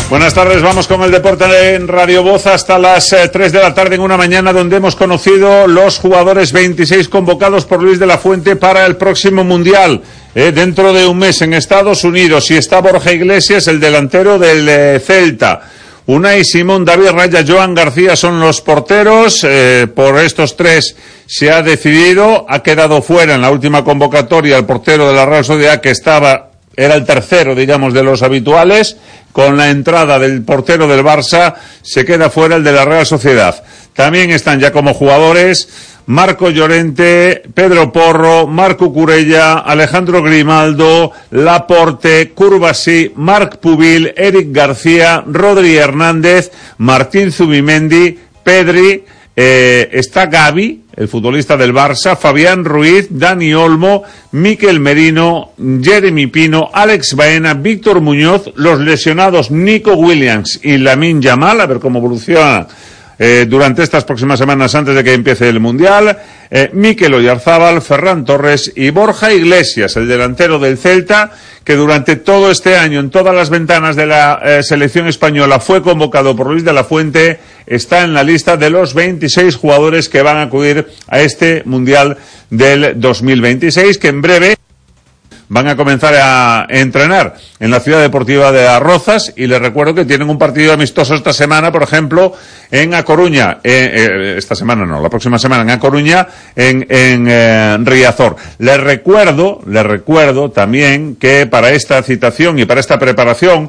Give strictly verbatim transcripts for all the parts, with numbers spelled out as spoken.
Buenas tardes, vamos con el deporte en Radio Voz hasta las eh, tres de la tarde en una mañana donde hemos conocido los jugadores veintiséis convocados por Luis de la Fuente para el próximo Mundial, eh, dentro de un mes en Estados Unidos. Y está Borja Iglesias, el delantero del eh, Celta. Unai Simón, David Raya, Joan García son los porteros. Eh, por estos tres se ha decidido, ha quedado fuera en la última convocatoria el portero de la Real Sociedad, que estaba, era el tercero, digamos, de los habituales. Con la entrada del portero del Barça, se queda fuera el de la Real Sociedad. También están ya como jugadores Marco Llorente, Pedro Porro, Marco Curella, Alejandro Grimaldo, Laporte, Curbasí, Marc Pubil, Eric García, Rodri Hernández, Martín Zubimendi, Pedri, eh, está Gavi, el futbolista del Barça, Fabián Ruiz, Dani Olmo, Mikel Merino, Jeremy Pino, Alex Baena, Víctor Muñoz, los lesionados Nico Williams y Lamine Yamal, a ver cómo evoluciona eh, durante estas próximas semanas antes de que empiece el Mundial, eh, Mikel Oyarzábal, Ferran Torres y Borja Iglesias, el delantero del Celta, que durante todo este año, en todas las ventanas de la eh, selección española, fue convocado por Luis de la Fuente, está en la lista de los veintiséis jugadores que van a acudir a este Mundial del dos mil veintiséis, que en breve van a comenzar a entrenar en la Ciudad Deportiva de As Rozas. Y les recuerdo que tienen un partido amistoso esta semana, por ejemplo, en A Coruña, eh, eh, esta semana no, la próxima semana en A Coruña, en, en eh, Riazor. Les recuerdo, les recuerdo también que para esta citación y para esta preparación,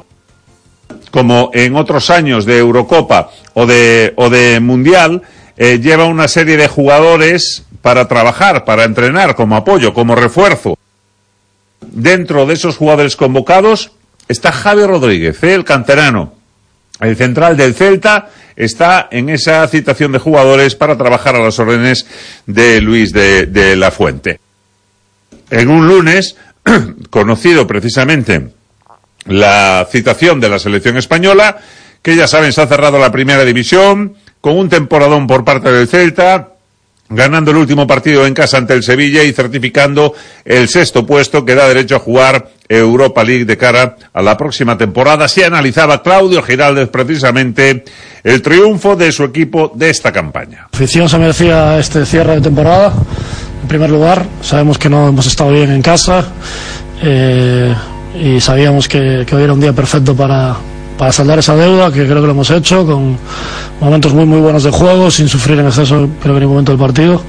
como en otros años de Eurocopa o de, o de Mundial, eh, lleva una serie de jugadores para trabajar, para entrenar, como apoyo, como refuerzo. Dentro de esos jugadores convocados está Javi Rodríguez, ¿eh? El canterano, el central del Celta, está en esa citación de jugadores para trabajar a las órdenes de Luis de, de la Fuente. En un lunes, conocido precisamente la citación de la selección española, que ya saben se ha cerrado la primera división, con un temporadón por parte del Celta, ganando el último partido en casa ante el Sevilla y certificando el sexto puesto que da derecho a jugar Europa League de cara a la próxima temporada. Así analizaba Claudio Giraldez precisamente el triunfo de su equipo de esta campaña. La afición se merecía este cierre de temporada. En primer lugar, sabemos que no hemos estado bien en casa, eh, y sabíamos que, que hoy era un día perfecto para... para saldar esa deuda, que creo que lo hemos hecho, con momentos muy muy buenos de juego, sin sufrir en exceso creo que en ningún momento del partido.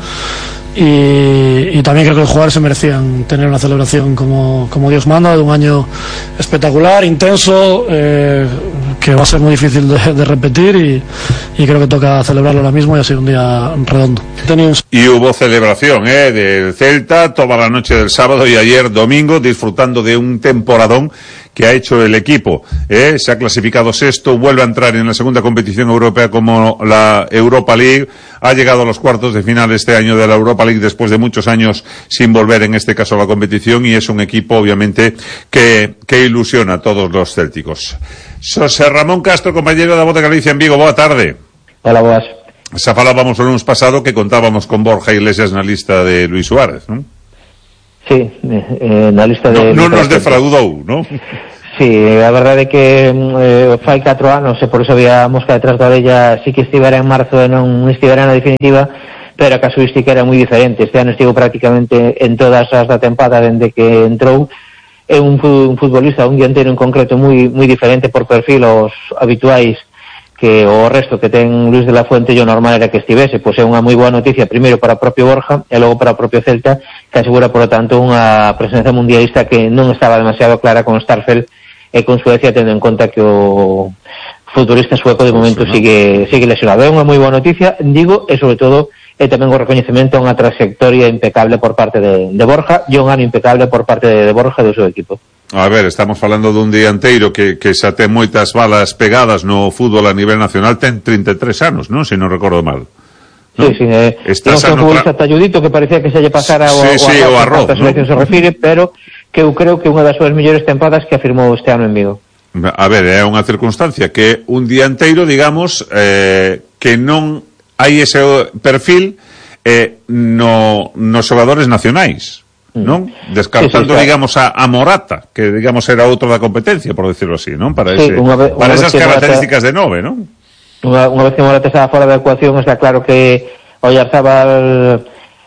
Y, y también creo que los jugadores se merecían tener una celebración como, como Dios manda, de un año espectacular, intenso, eh, que va a ser muy difícil de, de repetir, y, y creo que toca celebrarlo ahora mismo y ha sido un día redondo. Un... Y hubo celebración eh, del Celta toda la noche del sábado y ayer domingo, disfrutando de un temporadón que ha hecho el equipo. Eh, se ha clasificado sexto, vuelve a entrar en la segunda competición europea como la Europa League, ha llegado a los cuartos de final este año de la Europa League después de muchos años sin volver en este caso a la competición, y es un equipo obviamente que, que ilusiona a todos los célticos. José Ramón Castro, compañero de Voz de Galicia en Vigo, boa tarde. Hola, boas. Xa falábamos o lunes pasado que contábamos con Borja Iglesias na lista de Luis Suárez, non? Sí, eh, na lista de... Non no nos defraudou, non? Sí, a verdade é que eh, fai catro anos e por iso había mosca detrás da orella, sí que estivera en marzo e non estivera na definitiva, pero a casuística era moi diferente. Este ano estivo prácticamente en todas as da tempada dende que entrou. É un, un futbolista, un dianteiro en concreto moi moi diferente por perfil aos habituais que o resto que ten Luis de la Fuente. Yo normal era que estivese, pois é unha moi boa noticia primeiro para o propio Borja e logo para o propio Celta, que asegura por lo tanto unha presencia mundialista que non estaba demasiado clara con Starfelt e con Suecia, tendo en conta que o futbolista sueco de momento sigue sigue lesionado. É unha moi boa noticia, digo, e sobre todo é tamén o recoñecemento a unha trayectoria impecable por parte de, de Borja e un ano impecable por parte de, de Borja e do seu equipo. A ver, estamos falando dun dianteiro que, que xa ten moitas balas pegadas no fútbol a nivel nacional, ten treinta e tres anos, non? Se non recordo mal. ¿No? Sí, sí, eh, non foi un futbolista tra... talludito que parecía que se lle pasara sí, o, sí, o arroz, o arroz, ¿no? Se refire, pero que eu creo que unha das súas mellores tempadas que afirmou este ano en Vigo. A ver, é unha circunstancia que un dianteiro, digamos, eh, que non hai ese perfil eh, no, nos xogadores nacionais. non? Descartando, sí, sí, digamos, a, a Morata, que, digamos, era outro da competencia, por decirlo así, non? Para, sí, ese, unha vez, para unha esas características Morata, de nove, non? Unha, unha vez que Morata estaba fora da ecuación, está claro que Oyarzabal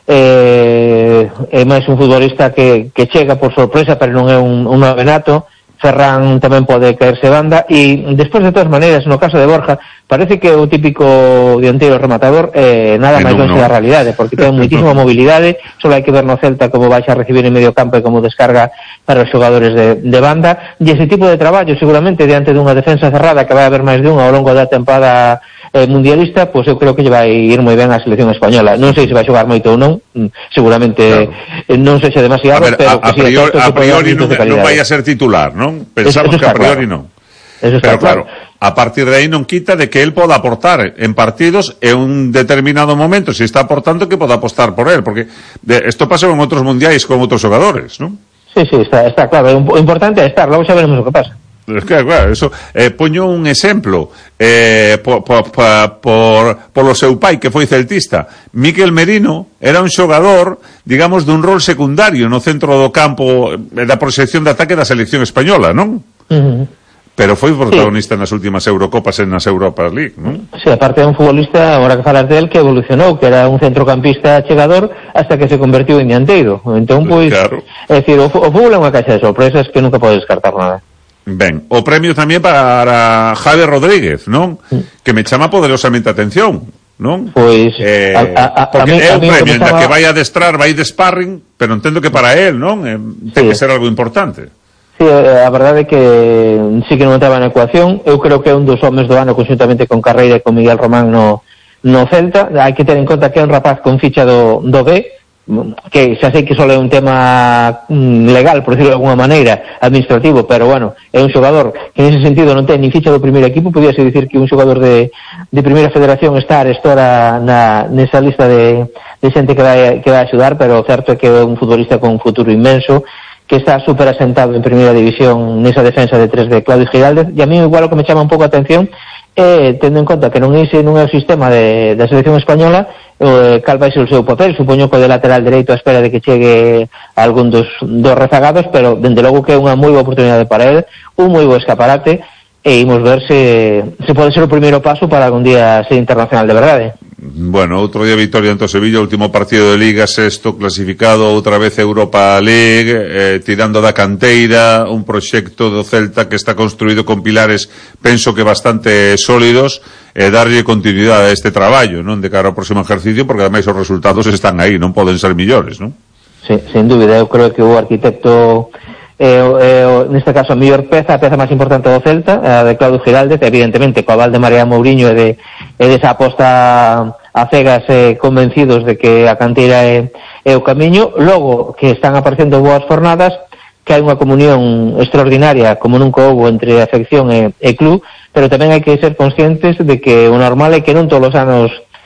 eh, é máis un futbolista que, que chega por sorpresa, pero non é un, un novenato. Ferran tamén pode caerse banda, e despois, de todas maneiras, no caso de Borja, parece que o típico dianteiro rematador eh, nada máis longe da realidade, porque ten moitísima mobilidade, só hai que ver no Celta como vai a recibir en medio campo e como descarga para os xogadores de, de banda, e ese tipo de traballo, seguramente, diante dunha defensa cerrada, que vai haber máis de unha ao longo da tempada eh, mundialista, pois pues eu creo que lle vai ir moi ben a selección española. Non sei se vai xogar moito ou non, seguramente claro. non sexa demasiado, a ver, pero a, a, priori, a priori non, non vai a ser titular, non? Pensamos que a priori claro. non. Pero claro, claro, a partir de aí non quita de que él poda aportar en partidos en un determinado momento, si está aportando, que poda apostar por él, porque de, esto pasa en outros mundiais con outros xogadores, non? Sí, sí, está, está claro, o importante é estar, logo xa veremos o que pasa. Claro, claro, eso, eh, poño un exemplo eh, por, por, por, por lo seu pai, que foi celtista. Miquel Merino era un xogador, digamos, dun rol secundario no centro do campo da proxección de ataque da selección española, non? Uh-huh. Pero foi protagonista sí. nas últimas Eurocopas e nas Europa League, non? Sí, aparte é un futbolista, agora que falas del, que evolucionou, que era un centrocampista chegador hasta que se convertiu en dianteiro. Entón, pois, claro. É dicir, o, o fútbol é unha caixa de sorpresas que nunca podes descartar nada. Ben, o premio tamén para Javier Rodríguez, non? Mm. Que me chama poderosamente a atención, non? Pois, eh, a, a, porque a mí, é un premio en estaba... que vai a destrar, vai de sparring, pero entendo que para él, non? Eh, ten sí. que ser algo importante. Sí, a verdade é que sí que non estaba na ecuación. Eu creo que é un dos homes do ano conjuntamente con Carreira e con Miguel Román no, no Celta. Hai que ter en conta que é un rapaz con ficha do, do B, que xa sei que só é un tema legal, por decirlo de alguna maneira, administrativo, pero bueno, é un xogador que en ese sentido non ten ni ficha do primeiro equipo. Podíase dicir que un xogador de, de primeira federación está arestora na, nesa lista de, de xente que vai, que vai a axudar, pero o certo é que é un futbolista con un futuro inmenso, que está super asentado en primeira división nesa defensa de tres de Claudio Giraldez. E a mí igual o que me chama un pouco a atención é, tendo en conta que non ese non é o sistema de, da selección española, eh, cal vai ser o seu papel. Supoño que o de lateral dereito a espera de que chegue algún dos, dos rezagados, pero dende logo que é unha moi boa oportunidade para él, un moi bo escaparate, e imos ver se, se pode ser o primeiro paso para algún día ser internacional de verdade. Bueno, outro día victoria ante o Sevilla, último partido de Liga, sexto clasificado, outra vez Europa League, eh, tirando da canteira, un proxecto do Celta que está construído con pilares, penso que bastante sólidos, e eh, darlle continuidade a este traballo, non, de cara ao próximo ejercicio, porque ademais os resultados están aí, non poden ser millores, non? Sí, sin dúbida, eu creo que o arquitecto Eh, eh, neste caso a mellor peza, a peza máis importante do Celta, a de Claudio Giraldez, evidentemente co aval de María Mourinho e de, e desa aposta a cegas eh, convencidos de que a canteira é, é o camiño. Logo que están aparecendo boas jornadas, que hai unha comunión extraordinaria como nunca houbo entre afección e, e club, pero tamén hai que ser conscientes de que o normal é que non todos os anos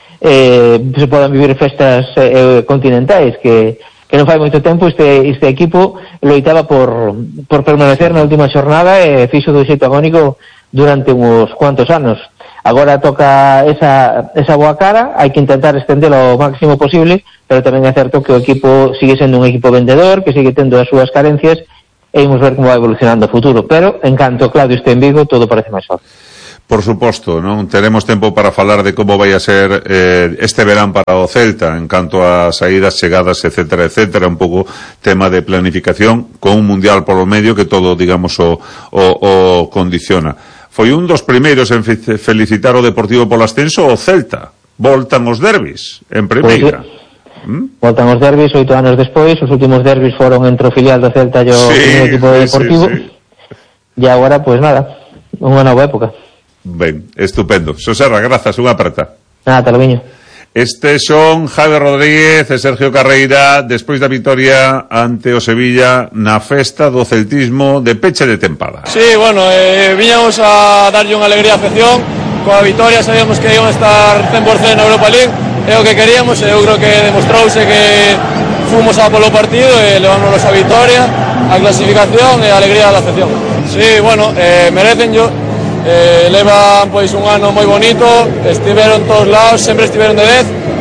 eh, se podan vivir festas eh, continentais, que que non fai moito tempo este, este equipo loitaba por, por permanecer na última xornada e fixo do xeito agónico durante uns cuantos anos. Agora toca esa, esa boa cara, hai que intentar estendelo o máximo posible, pero tamén é certo que o equipo sigue sendo un equipo vendedor, que sigue tendo as súas carencias, e imos ver como vai evolucionando o futuro, pero en canto Claudio este en Vigo todo parece máis fácil. Por suposto, non teremos tempo para falar de como vai a ser eh, este verán para o Celta en canto a saídas, chegadas, etcétera, etcétera, un pouco tema de planificación con un mundial polo medio que todo, digamos, o, o, o condiciona. Foi un dos primeiros en felicitar o Deportivo polo ascenso o Celta. Voltan os derbis en primeira. Pues, ¿Mm? Voltan os derbis oito anos despois, os últimos derbis foron entre o filial do Celta e o sí, primeiro equipo de Deportivo. Sí, sí. E agora, pois pues, nada, unha nova época. Ben, estupendo. Xoserra, grazas, unha aperta. Nada, te lo viño. Estes son Javier Rodríguez e Sergio Carreira despois da victoria ante o Sevilla na festa do celtismo de peche de tempada. Sí, bueno, eh, viñamos a darlle unha alegría á afección. Coa victoria sabíamos que íbamos a estar cen por cento na Europa League, é o que queríamos, e eu creo que demostrouse que fomos a polo partido e levámonos a victoria, a clasificación e a alegría da afección. Sí, bueno, eh, merecen yo. Eh, levan pois un ano moi bonito, estiveron todos lados, sempre estiveron de dez,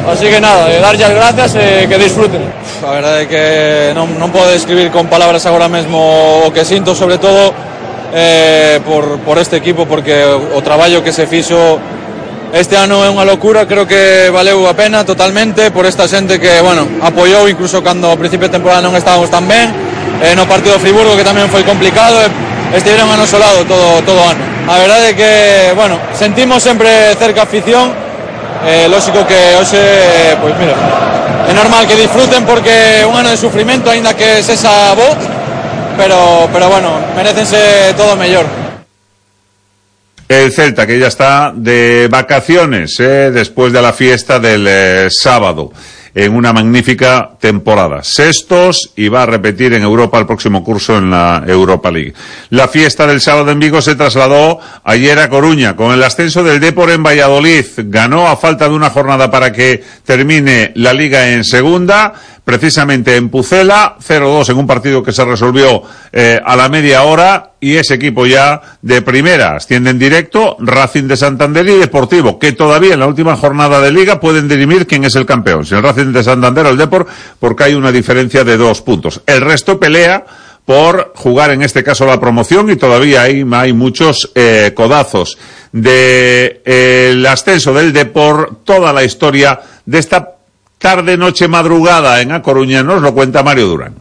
así que nada, eh, dar as gracias e eh, que disfruten. A verdade é que non, non podo describir con palabras agora mesmo o que sinto, sobre todo eh, por, por este equipo, porque o, o traballo que se fixo este ano é unha locura. Creo que valeu a pena totalmente por esta xente que, bueno, apoiou incluso cando ao principio de temporada non estábamos tan ben, eh, no partido de Friburgo, que tamén foi complicado, eh, estiveron a noso lado todo, todo o ano. A verdade é que, bueno, sentimos sempre cerca a afición. Eh, lógico que hoxe, pois mira, é normal que disfruten porque é un ano de sufrimento, aínda que es esa voz, pero, pero bueno, merecense todo o mellor. El Celta, que ya está de vacaciones, eh, después de la fiesta del eh, sábado, en una magnífica temporada. Sextos, y va a repetir en Europa el próximo curso en la Europa League. La fiesta del sábado en Vigo se trasladó ayer a Coruña, con el ascenso del Depor en Valladolid. Ganó a falta de una jornada para que termine la Liga en segunda, precisamente en Pucela, cero dos en un partido que se resolvió eh, a la media hora, y ese equipo ya de primera asciende en directo. Racing de Santander y Deportivo, que todavía en la última jornada de Liga pueden dirimir quién es el campeón, si el Racing de Santander o el Depor, porque hay una diferencia de dos puntos. El resto pelea por jugar en este caso la promoción, y todavía hay, hay muchos eh, codazos de eh, el ascenso del Depor. Toda la historia de esta tarde, noche, madrugada en A Coruña nos lo cuenta Mario Durán.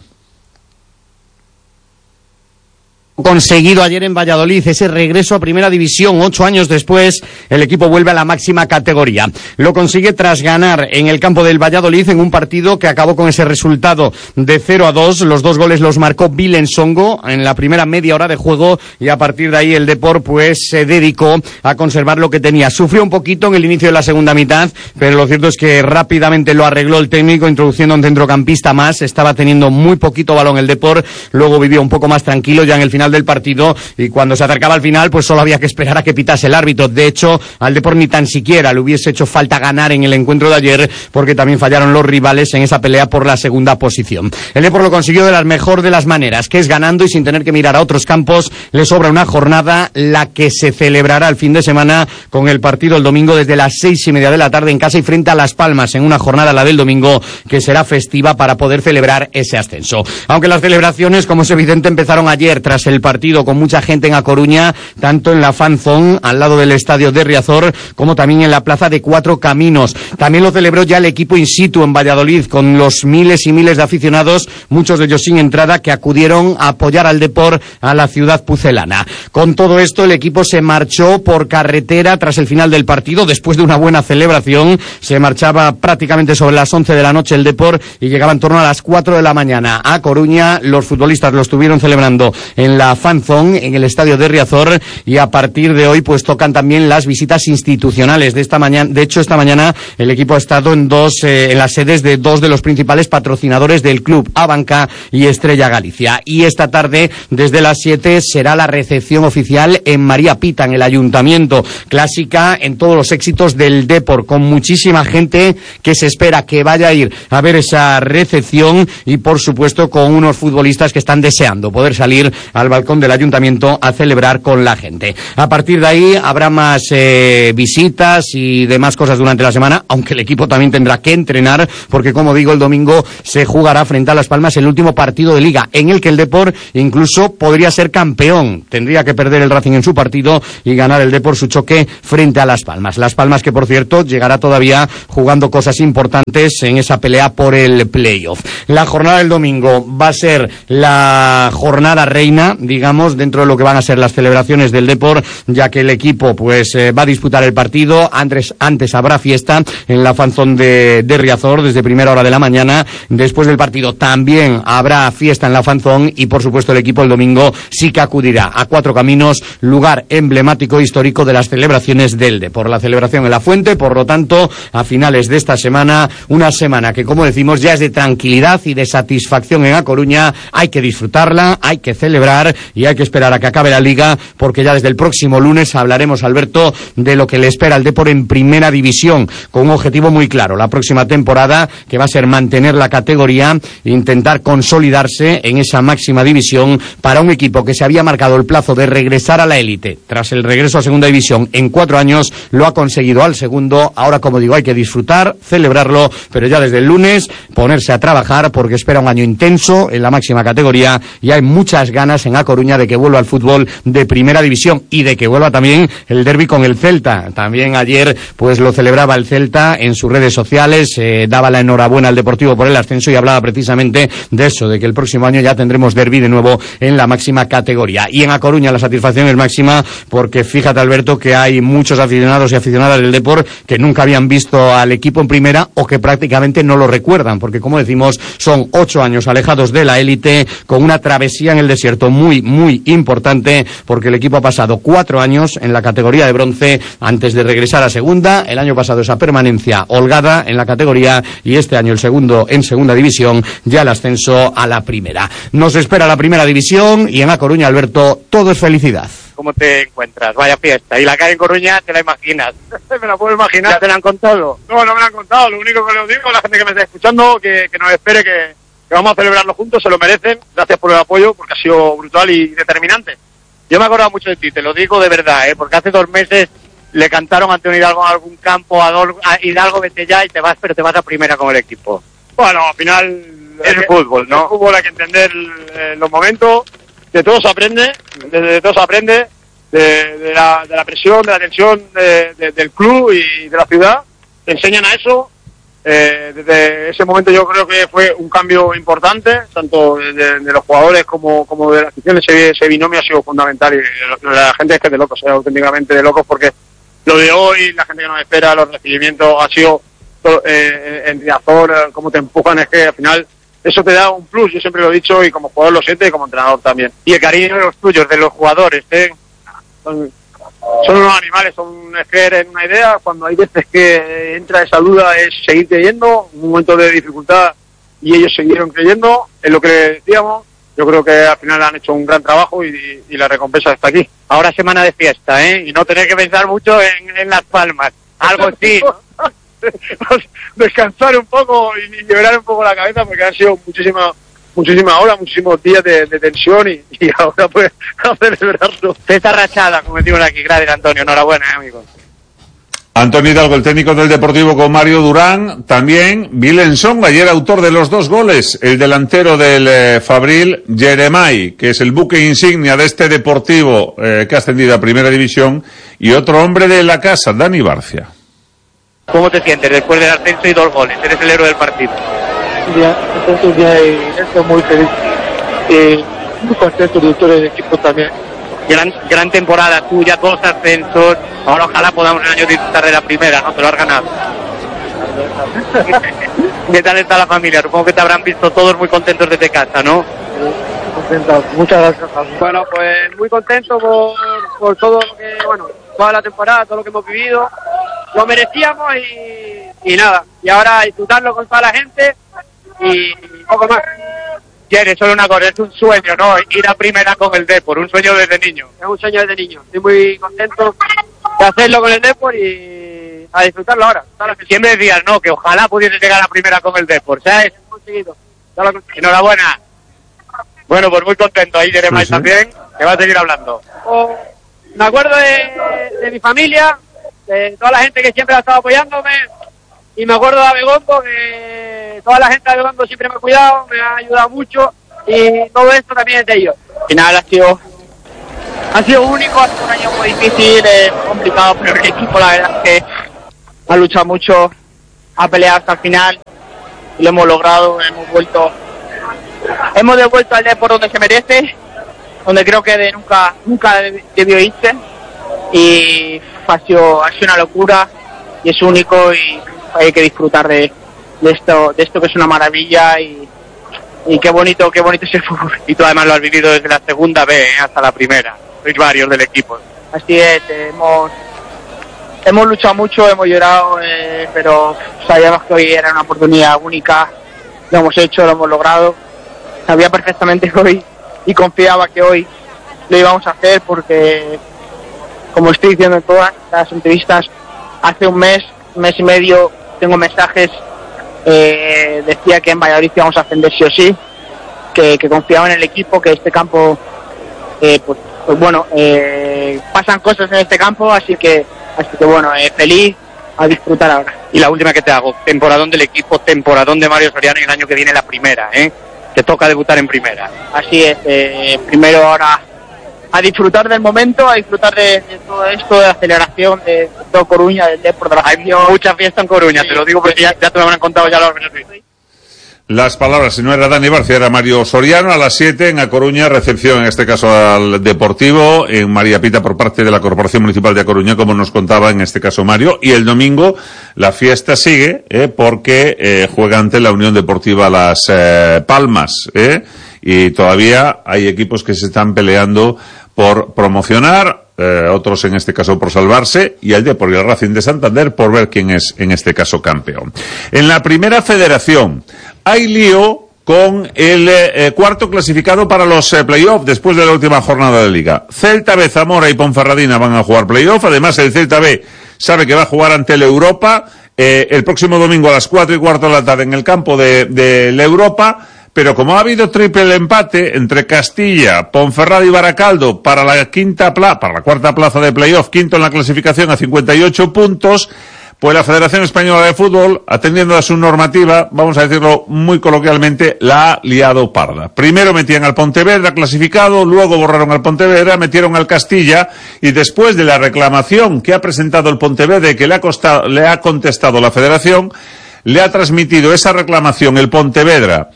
Conseguido ayer en Valladolid ese regreso a Primera División. Ocho años después, el equipo vuelve a la máxima categoría. Lo consigue tras ganar en el campo del Valladolid en un partido que acabó con ese resultado de cero a dos. Los dos goles los marcó Bilen Songo en la primera media hora de juego, y a partir de ahí el Depor pues se dedicó a conservar lo que tenía. Sufrió un poquito en el inicio de la segunda mitad, pero lo cierto es que rápidamente lo arregló el técnico, introduciendo un centrocampista más. Estaba teniendo muy poquito balón el Depor, luego vivió un poco más tranquilo ya en el final del partido, y cuando se acercaba al final pues solo había que esperar a que pitase el árbitro. De hecho, al Depor ni tan siquiera le hubiese hecho falta ganar en el encuentro de ayer, porque también fallaron los rivales en esa pelea por la segunda posición. El Depor lo consiguió de la mejor de las maneras, que es ganando y sin tener que mirar a otros campos. Le sobra una jornada, la que se celebrará el fin de semana con el partido el domingo desde las seis y media de la tarde en casa y frente a Las Palmas, en una jornada, la del domingo, que será festiva para poder celebrar ese ascenso. Aunque las celebraciones, como es evidente, empezaron ayer tras el partido, con mucha gente en A Coruña, tanto en la Fan Zone, al lado del estadio de Riazor, como también en la plaza de Cuatro Caminos. También lo celebró ya el equipo in situ en Valladolid, con los miles y miles de aficionados, muchos de ellos sin entrada, que acudieron a apoyar al Depor a la ciudad pucelana. Con todo esto, el equipo se marchó por carretera tras el final del partido, después de una buena celebración. Se marchaba prácticamente sobre las once de la noche el Depor, y llegaba en torno a las cuatro de la mañana a Coruña. Los futbolistas lo estuvieron celebrando en la Fan Zone, en el estadio de Riazor, y a partir de hoy pues tocan también las visitas institucionales de esta mañana. De hecho, esta mañana el equipo ha estado en dos eh, en las sedes de dos de los principales patrocinadores del club, Abanca y Estrella Galicia. Y esta tarde, desde las siete, será la recepción oficial en María Pita, en el ayuntamiento, clásica en todos los éxitos del Depor, con muchísima gente que se espera que vaya a ir a ver esa recepción, y por supuesto con unos futbolistas que están deseando poder salir al balcón del ayuntamiento a celebrar con la gente. A partir de ahí habrá más eh, visitas y demás cosas durante la semana, aunque el equipo también tendrá que entrenar, porque como digo, el domingo se jugará frente a Las Palmas el último partido de Liga, en el que el Depor incluso podría ser campeón. Tendría que perder el Racing en su partido y ganar el Depor su choque frente a Las Palmas. Las Palmas, que por cierto llegará todavía jugando cosas importantes en esa pelea por el playoff. La jornada del domingo va a ser la jornada reina, digamos, dentro de lo que van a ser las celebraciones del Depor, ya que el equipo pues eh, va a disputar el partido. Antes, antes habrá fiesta en la Fan Zone de, de Riazor desde primera hora de la mañana. Después del partido también habrá fiesta en la Fan Zone, y por supuesto el equipo el domingo sí que acudirá a Cuatro Caminos, lugar emblemático histórico de las celebraciones del Depor. La celebración en la Fuente, por lo tanto, a finales de esta semana, una semana que, como decimos, ya es de tranquilidad y de satisfacción en A Coruña. Hay que disfrutarla, hay que celebrar, ganar y hay que esperar a que acabe la Liga, porque ya desde el próximo lunes hablaremos, Alberto, de lo que le espera al Depor en Primera División, con un objetivo muy claro la próxima temporada, que va a ser mantener la categoría e intentar consolidarse en esa máxima división para un equipo que se había marcado el plazo de regresar a la élite. Tras el regreso a Segunda División en cuatro años, lo ha conseguido al segundo. Ahora, como digo, hay que disfrutar, celebrarlo, pero ya desde el lunes ponerse a trabajar, porque espera un año intenso en la máxima categoría y hay muchas ganas en A Coruña de que vuelva al fútbol de Primera División y de que vuelva también el derbi con el Celta. También ayer pues lo celebraba el Celta en sus redes sociales, eh, daba la enhorabuena al Deportivo por el ascenso y hablaba precisamente de eso, de que el próximo año ya tendremos derbi de nuevo en la máxima categoría. Y en A Coruña la satisfacción es máxima, porque fíjate, Alberto, que hay muchos aficionados y aficionadas del Depor que nunca habían visto al equipo en primera o que prácticamente no lo recuerdan, porque como decimos son ocho años alejados de la élite, con una travesía en el desierto muy muy importante, porque el equipo ha pasado cuatro años en la categoría de bronce antes de regresar a segunda. El año pasado esa permanencia holgada en la categoría y este año el segundo en Segunda División, ya el ascenso a la primera. Nos espera la Primera División y en A Coruña, Alberto, todo es felicidad. ¿Cómo te encuentras? Vaya fiesta. Y la calle en Coruña te la imaginas. Me la puedo imaginar. ¿Ya te la han contado? No, no me la han contado. Lo único que les digo a la gente que me está escuchando, que, que nos espere, que, que vamos a celebrarlo juntos, se lo merecen. Gracias por el apoyo, porque ha sido brutal y determinante. Yo me he acordado mucho de ti, te lo digo de verdad, ¿eh? Porque hace dos meses le cantaron ante un Hidalgo en algún campo, a, Dol- a Hidalgo, vete ya y te vas, pero te vas a primera con el equipo. Bueno, al final... Es el fútbol, ¿no? El fútbol hay que entender eh, los momentos. De todo se aprende, de, de todo se aprende. De, de, la, de la presión, de la tensión de, de, del club y de la ciudad, te enseñan a eso. Eh, desde ese momento yo creo que fue un cambio importante, tanto de, de los jugadores como, como de la afición. Ese, ese binomio ha sido fundamental y la gente es que es de locos, eh, auténticamente de locos, porque lo de hoy, la gente que nos espera, los recibimientos, ha sido eh, en Riazor, cómo te empujan, es que al final eso te da un plus, yo siempre lo he dicho y como jugador lo siento y como entrenador también. Y el cariño de los tuyos, de los jugadores, ¿eh? Son, son unos animales, son es creer en una idea. Cuando hay veces que entra esa duda es seguir creyendo, un momento de dificultad y ellos siguieron creyendo en lo que decíamos. Yo creo que al final han hecho un gran trabajo y, y la recompensa está aquí. Ahora semana de fiesta, ¿eh? Y no tener que pensar mucho en, en Las Palmas, algo así, ¿no? Descansar un poco y, y liberar un poco la cabeza, porque han sido muchísimas muchísimas horas, muchísimos días de, de tensión y, y ahora pues a celebrarlo. César Rachada, como decimos aquí, gracias Antonio, enhorabuena, ¿eh, amigos? Antonio Hidalgo, el técnico del Deportivo, con Mario Durán. También Vilensong, ayer autor de los dos goles, el delantero del eh, Fabril, Jeremai, que es el buque insignia de este Deportivo eh, que ha ascendido a Primera División, y otro hombre de la casa, Dani Barcia. ¿Cómo te sientes después del ascenso y dos goles? Eres el héroe del partido. Bien, entonces ya estoy muy feliz. Eh, muy contento de todo el equipo también. Gran, gran temporada tuya, dos ascensos. Ahora ojalá podamos el año disfrutar de la primera, ¿no? Te lo has ganado. ¿Qué tal está la familia? Supongo que te habrán visto todos muy contentos desde casa, ¿no? Contento. Muchas gracias. Bueno, pues muy contento por, por todo lo que, bueno, toda la temporada, todo lo que hemos vivido. Lo merecíamos y, y nada. Y ahora disfrutarlo con toda la gente y poco más. Quieres solo una cosa, es un sueño, ¿no? Ir a primera con el Depor, un sueño desde niño. Es un sueño desde niño. Estoy muy contento de hacerlo con el Depor y a disfrutarlo ahora. Siempre decías, ¿no? Que ojalá pudiese llegar a primera con el Depor, ¿sabes? Conseguido. Enhorabuena. Bueno, pues muy contento ahí, Jeremai, sí, sí. También, que va a seguir hablando. Oh, me acuerdo de, de mi familia, de toda la gente que siempre ha estado apoyándome, y me acuerdo de Abegondo, que toda la gente de Abegondo siempre me ha cuidado, me ha ayudado mucho, y todo esto también es de ellos. Al final ha sido, ha sido único, ha sido un año muy difícil, eh, muy complicado, pero el equipo la verdad es que ha luchado mucho, ha peleado hasta el final, y lo hemos logrado, hemos vuelto, hemos devuelto al Depor donde se merece, donde creo que de nunca, nunca debió irse, y ha sido, ha sido una locura, y es único, y hay que disfrutar de, de esto de esto que es una maravilla y, y qué bonito qué bonito es el fútbol. Y tú además lo has vivido desde la segunda B, ¿eh? Hasta la primera. Sois varios del equipo. Así es, hemos hemos luchado mucho, hemos llorado, eh, pero sabíamos que hoy era una oportunidad única. Lo hemos hecho, lo hemos logrado. Sabía perfectamente que hoy y confiaba que hoy lo íbamos a hacer porque, como estoy diciendo en todas las entrevistas, hace un mes, un mes y medio, tengo mensajes, eh, decía que en Valladolid íbamos a ascender sí o sí, que, que confiaba en el equipo, que este campo, eh, pues, pues bueno, eh, pasan cosas en este campo, así que, así que bueno, eh, feliz, a disfrutar ahora. Y la última que te hago, temporadón del equipo, temporadón de Mario Soriano, y el año que viene la primera, ¿eh? Te toca debutar en primera. Así es, eh, primero ahora a disfrutar del momento, a disfrutar de, de todo esto, de aceleración, de, de todo Coruña, del deporte, de la Hay mucha fiesta en Coruña, sí, te lo digo porque ya, ya te lo habrán contado ya los organizadores. Las palabras, si no era Dani Barcia, era Mario Soriano. A las siete en A Coruña, recepción en este caso al Deportivo, en María Pita por parte de la Corporación Municipal de A Coruña, como nos contaba en este caso Mario. Y el domingo la fiesta sigue, eh, porque eh, juega ante la Unión Deportiva Las eh, Palmas, eh, y todavía hay equipos que se están peleando por promocionar, eh, otros en este caso por salvarse, y el Depor y el Racing de Santander por ver quién es en este caso campeón. En la Primera Federación hay lío con el eh, cuarto clasificado para los eh, playoffs después de la última jornada de Liga. Celta B, Zamora y Ponferradina van a jugar playoff. Además, el Celta B sabe que va a jugar ante el Europa eh, el próximo domingo a las cuatro y cuarto de la tarde en el campo de, de la Europa. Pero como ha habido triple empate entre Castilla, Ponferrada y Baracaldo para la quinta plaza, para la cuarta plaza de playoff, quinto en la clasificación a cincuenta y ocho puntos, pues la Federación Española de Fútbol, atendiendo a su normativa, vamos a decirlo muy coloquialmente, la ha liado parda. Primero metían al Pontevedra clasificado, luego borraron al Pontevedra, metieron al Castilla, y después de la reclamación que ha presentado el Pontevedra y que le ha, costado, le ha contestado la Federación, le ha transmitido esa reclamación el Pontevedra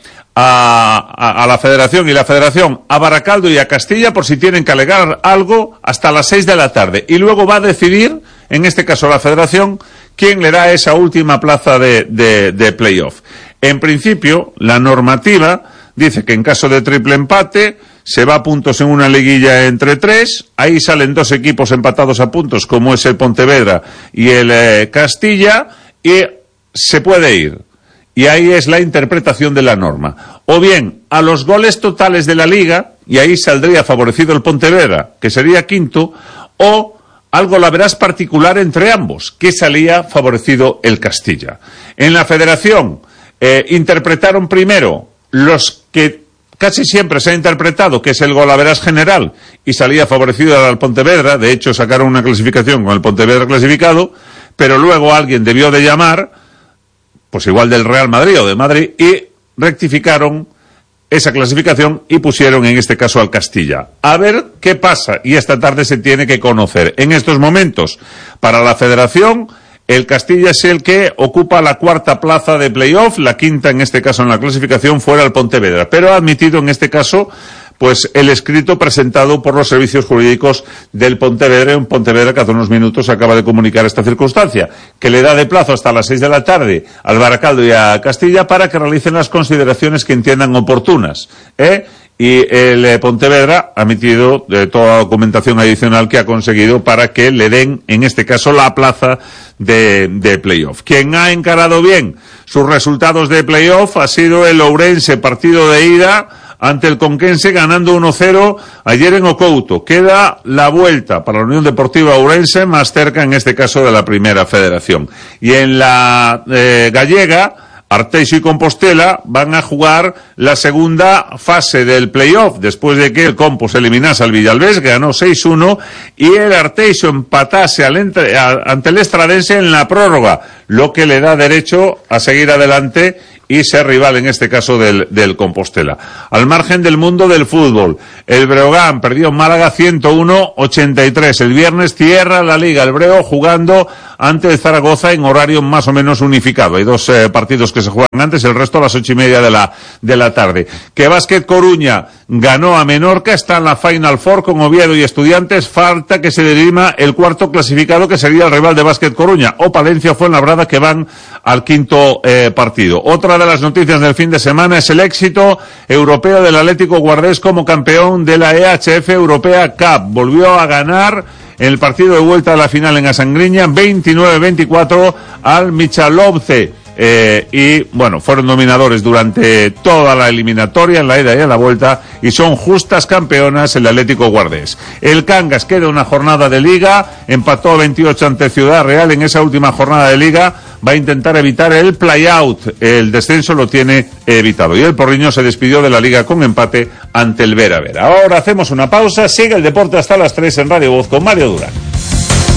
A, a, a la Federación, y la Federación a Baracaldo y a Castilla por si tienen que alegar algo hasta las seis de la tarde. Y luego va a decidir, en este caso la Federación, quién le da esa última plaza de, de, de playoff. En principio, la normativa dice que en caso de triple empate se va a puntos en una liguilla entre tres, ahí salen dos equipos empatados a puntos, como es el Pontevedra y el eh, Castilla, y se puede ir. Y ahí es la interpretación de la norma. O bien, a los goles totales de la Liga, y ahí saldría favorecido el Pontevedra, que sería quinto, o al golaveras particular entre ambos, que salía favorecido el Castilla. En la Federación, eh, interpretaron primero los que casi siempre se ha interpretado, que es el golaveras general, y salía favorecido al Pontevedra. De hecho, sacaron una clasificación con el Pontevedra clasificado, pero luego alguien debió de llamar, pues igual del Real Madrid o de Madrid, y rectificaron esa clasificación y pusieron en este caso al Castilla. A ver qué pasa, y esta tarde se tiene que conocer. En estos momentos, para la Federación, el Castilla es el que ocupa la cuarta plaza de playoff, la quinta en este caso en la clasificación, fuera el Pontevedra, pero ha admitido en este caso pues el escrito presentado por los servicios jurídicos del Pontevedra, un Pontevedra que hace unos minutos acaba de comunicar esta circunstancia, que le da de plazo hasta las seis de la tarde al Baracaldo y a Castilla para que realicen las consideraciones que entiendan oportunas, ¿eh? Y el eh, Pontevedra ha emitido eh, toda la documentación adicional que ha conseguido para que le den, en este caso, la plaza de, de playoff. Quien ha encarado bien sus resultados de playoff ha sido el Ourense, partido de ida ante el Conquense, ganando uno cero ayer en Ocouto. Queda la vuelta para la Unión Deportiva Ourense, más cerca en este caso de la Primera Federación. Y en la eh, gallega, Arteixo y Compostela van a jugar la segunda fase del playoff, después de que el Compos eliminase al Villalbés, que ganó seis uno, y el Arteixo empatase al entre, a, ante el Estradense en la prórroga, lo que le da derecho a seguir adelante y ser rival en este caso del, del Compostela. Al margen del mundo del fútbol, el Breogán perdió en Málaga ciento uno a ochenta y tres. El viernes cierra la Liga el Breo jugando ante el Zaragoza en horario más o menos unificado. Hay dos eh, partidos que se juegan antes, el resto a las ocho y media de la, de la tarde. Que Básquet Coruña ganó a Menorca, está en la Final Four con Oviedo y Estudiantes. Falta que se dirima el cuarto clasificado, que sería el rival de Básquet Coruña, o Palencia Fuenlabrada, que van al quinto eh, partido. Otra de las noticias del fin de semana es el éxito europeo del Atlético Guardés como campeón de la E H F Europea Cup. Volvió a ganar en el partido de vuelta a la final en Asangriña, veintinueve veinticuatro al Michalovce. eh, y bueno, fueron dominadores durante toda la eliminatoria, en la ida y en la vuelta, y son justas campeonas el Atlético Guardés. El Cangas queda una jornada de Liga, empató a veintiocho ante Ciudad Real en esa última jornada de Liga, va a intentar evitar el play-out, el descenso lo tiene evitado, y el Porriño se despidió de la Liga con empate ante el Vera Vera. Ahora hacemos una pausa, sigue el deporte hasta las tres en Radio Voz con Mario Durán.